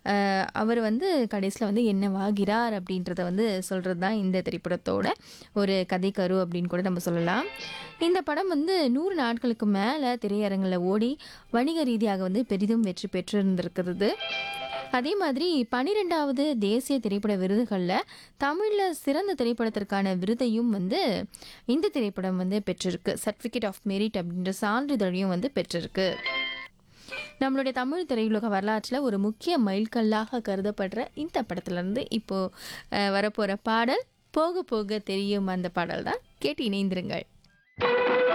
அவர் வந்து கடைசியில் வந்து என்னவாகிறார் அப்படின்றத வந்து சொல்கிறது தான் இந்த திரைப்படத்தோட ஒரு கதைக்கரு அப்படின்னு கூட நம்ம சொல்லலாம். இந்த படம் வந்து 100 நாட்களுக்கு மேலே திரையரங்கில் ஓடி வணிக ரீதியாக வந்து பெரிதும் வெற்றி பெற்றிருந்திருக்கிறது. அதே மாதிரி 12வது தேசிய திரைப்பட விருதுகளில் தமிழில் சிறந்த திரைப்படத்திற்கான விருதையும் வந்து இந்த திரைப்படம் வந்து பெற்றிருக்கு. சர்டிஃபிகேட் ஆஃப் மெரிட் அப்படின்ற சான்றிதழையும் வந்து பெற்றிருக்கு. நம்மளுடைய தமிழ் திரையுலக வரலாற்றில் ஒரு முக்கிய மைல்கல்லாக கருதப்படுற இந்த படத்துலேருந்து இப்போது வரப்போகிற பாடல் போக போக தெரியும். அந்த பாடல் தான், கேட்டு இணைந்திருங்கள்.